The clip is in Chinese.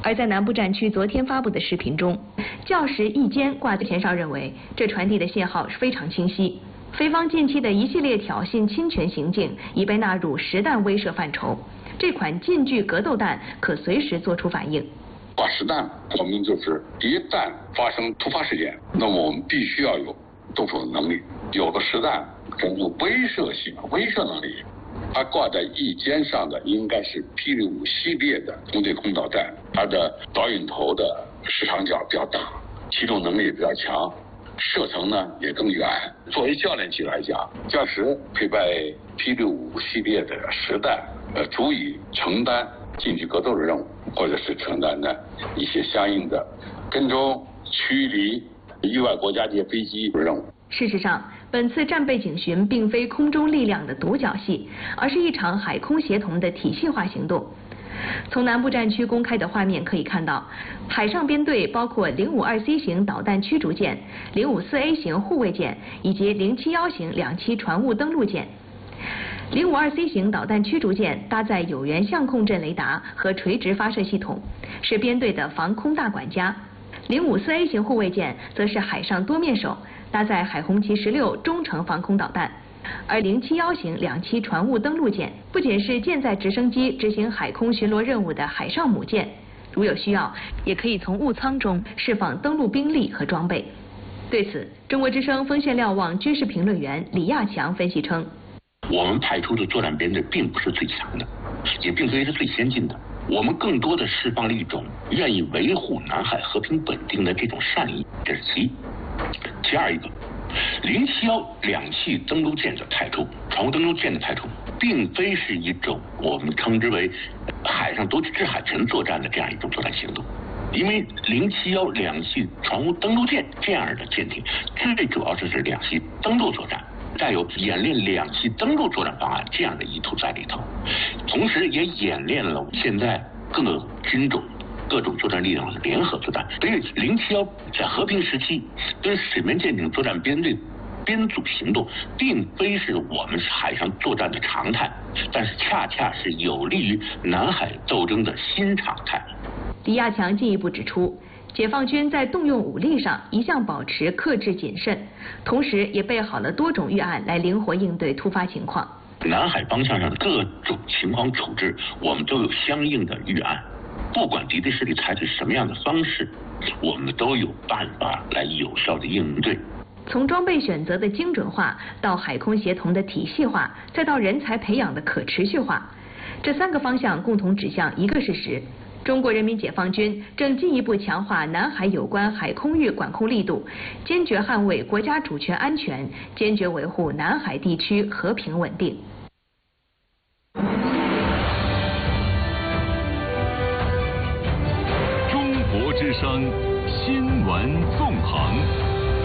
而在南部战区昨天发布的视频中，教时一肩挂在前上，认为这传递的信号是非常清晰。菲方近期的一系列挑衅侵权行径已被纳入实弹威慑范畴，这款近距格斗弹可随时做出反应。 挂实弹，我们就是一旦发生突发事件，那么我们必须要有动手的能力。有了实弹，这种威慑性、威慑能力。它挂在翼肩上的应该是霹雳5系列的空对空导弹，它的导引头的时长角比较大，机动能力也比较强，射程呢也更远。作为教练级来讲，教时配备霹雳5系列的实弹，足以承担近距格斗的任务，或者是承担的一些相应的跟踪、驱离域外国家级飞机的任务。 事实上，本次战备警巡并非空中力量的独角戏，而是一场海空协同的体系化行动。从南部战区公开的画面可以看到，海上编队包括052C 型导弹驱逐舰、054A 型护卫舰以及071型两栖船坞登陆舰。052C 型导弹驱逐舰搭载有源相控阵雷达和垂直发射系统，是编队的防空大管家。054A 型护卫舰则是海上多面手，搭载海红旗16中程防空导弹。而071型两栖船坞登陆舰不仅是舰载直升机执行海空巡逻任务的海上母舰，如有需要，也可以从坞舱中释放登陆兵力和装备。对此，中国之声锋线瞭望军事评论员李亚强分析称， 我们派出的作战编队并不是最强的，也并非是最先进的，我们更多的释放了一种愿意维护南海和平稳定的这种善意，这是其一。其二一个，071两栖登陆舰的派出，船坞登陆舰的派出，并非是一种我们称之为海上夺取制海权作战的这样一种作战行动。因为071两栖船坞登陆舰这样的舰艇，最主要就是两栖登陆作战，带有演练两栖登陆作战方案这样的意图在里头，同时也演练了现在各个军种各种作战力量的联合作战。所以071在和平时期跟水面舰艇作战编队编组行动，并非是我们海上作战的常态，但是恰恰是有利于南海斗争的新常态。 李亚强进一步指出，解放军在动用武力上一向保持克制谨慎，同时也备好了多种预案来灵活应对突发情况。 南海方向上的各种情况处置，我们都有相应的预案，不管敌对势力采取什么样的方式，我们都有办法来有效的应对。 从装备选择的精准化到海空协同的体系化，再到人才培养的可持续化，这3个方向共同指向一个事实：中国人民解放军正进一步强化南海有关海空域管控力度，坚决捍卫国家主权安全，坚决维护南海地区和平稳定。 中国之声新闻纵横。